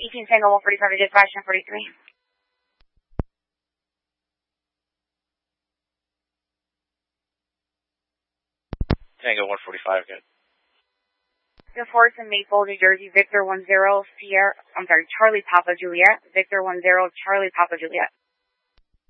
18 Tango 145 to dispatch 1043. Tango 145, good. The Forest in Maple, New Jersey, Victor 10 Charlie Papa Juliet, Victor 10 Charlie Papa Juliet.